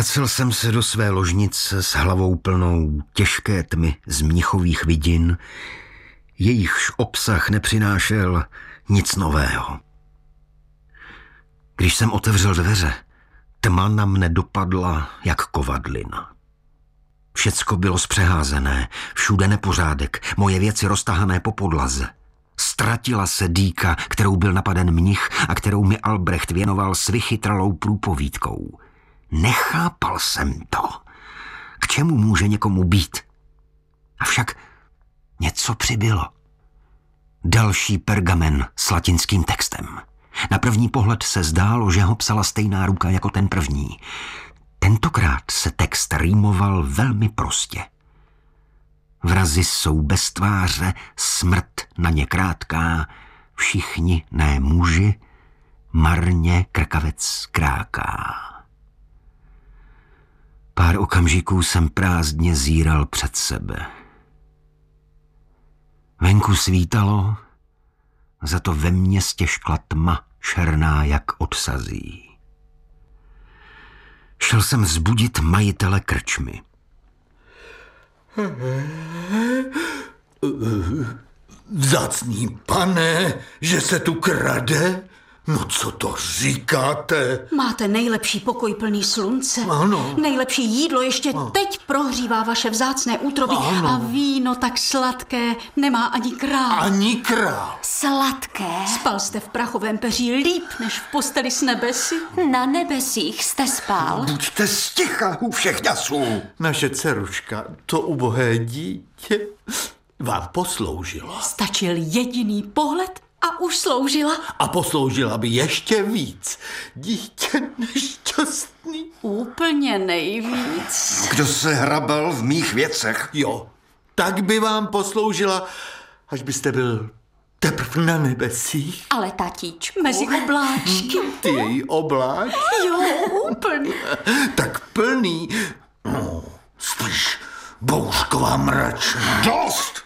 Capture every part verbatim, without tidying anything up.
Vracel jsem se do své ložnice s hlavou plnou těžké tmy z mnichových vidin, jejichž obsah nepřinášel nic nového. Když jsem otevřel dveře, tma na mne dopadla jak kovadlina. Všecko bylo zpřeházené, všude nepořádek, moje věci roztahané po podlaze. Ztratila se dýka, kterou byl napaden mnich a kterou mi Albrecht věnoval s vychytralou průpovídkou. Nechápal jsem to. K čemu může někomu být? Avšak něco přibylo. Další pergamen s latinským textem. Na první pohled se zdálo, že ho psala stejná ruka jako ten první. Tentokrát se text rýmoval velmi prostě. Vrazy jsou bez tváře, smrt na ně krátká, všichni ne muži, marně krkavec kráká. Pár okamžiků jsem prázdně zíral před sebe. Venku svítalo, za to ve mně stěžkla tma černá jak od sazí. Šel jsem vzbudit majitele krčmy. Vzácný pane, že se tu krade? No co to říkáte? Máte nejlepší pokoj plný slunce. Ano. Nejlepší jídlo ještě ano. Teď prohřívá vaše vzácné útroby. Ano. A víno tak sladké nemá ani král. Ani král. Sladké. Spal jste v prachovém peří líp, než v posteli s nebesy. Na nebesích jste spal. Buďte sticha u všech ňasů. Naše dceruška, to ubohé dítě, vám posloužila. Stačil jediný pohled a už sloužila. A posloužila by ještě víc. Dítě nešťastný. Úplně nejvíc. Kdo se hrabal v mých věcech? Jo, tak by vám posloužila, až byste byl teprv na nebesích. Ale tatíčku. Mezi obláčky. Ty její obláčky. Jo, úplně. Tak plný. No, spíš bouřková mračna. Dost!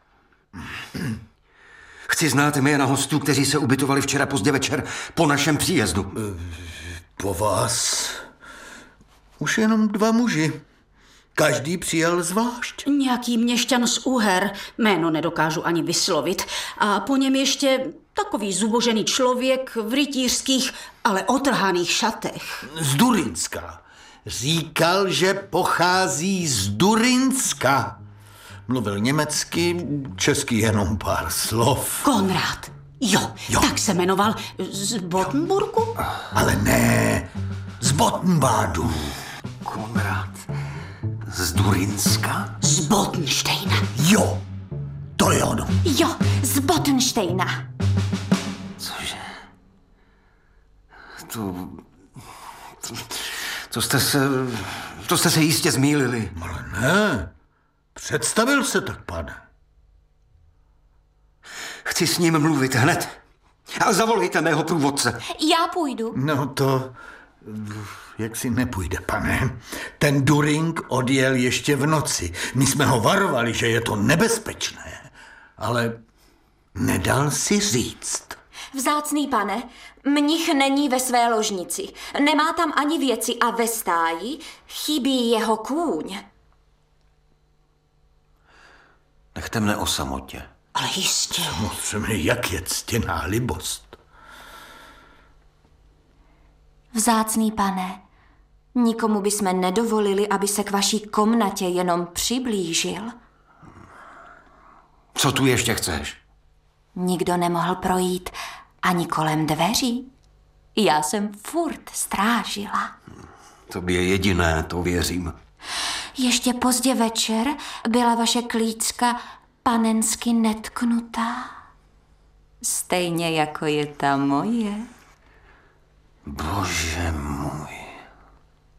Chci znát jména hostů, kteří se ubytovali včera pozdě večer po našem příjezdu. Po vás už jenom dva muži. Každý přijel zvlášť. Nějaký měšťan z Uher, jméno nedokážu ani vyslovit. A po něm ještě takový zubožený člověk v rytířských, ale otrhaných šatech. Z Durinska. Říkal, že pochází z Durinska. Mluvil německy, česky jenom pár slov. Konrad. Jo, jo, tak se jmenoval. Z Bottenburgu? Ale ne, z Bottenbádu. Konrad z Durinska? Z Bottensteina. Jo, to je ono. Jo, z Bottensteina. Cože? To... To, to jste se... To jste se jistě zmýlili. Ale ne, představil se tak, pane. Chci s ním mluvit hned. A zavolejte mého průvodce. Já půjdu. No to... Jak si nepůjde, pane. Ten During odjel ještě v noci. My jsme ho varovali, že je to nebezpečné. Ale nedal si říct. Vzácný pane, mnich není ve své ložnici. Nemá tam ani věci a ve stáji chybí jeho kůň. Nechte mne o samotě. Ale jistě. Samozřejmě, jak je ctěná libost. Vzácný pane, nikomu bychom nedovolili, aby se k vaší komnatě jenom přiblížil. Co tu ještě chceš? Nikdo nemohl projít ani kolem dveří. Já jsem furt strážila. Tobě je jediné, to věřím. Ještě pozdě večer byla vaše klícka panensky netknutá. Stejně jako je ta moje. Bože můj.